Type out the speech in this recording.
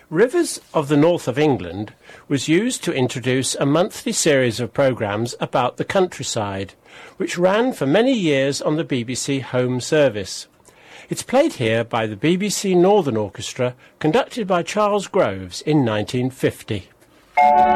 Rivers of the North of England was used to introduce a monthly series of programmes about the countryside, which ran for many years on the BBC Home Service. It's played here by the BBC Northern Orchestra, conducted by Charles Groves in 1950.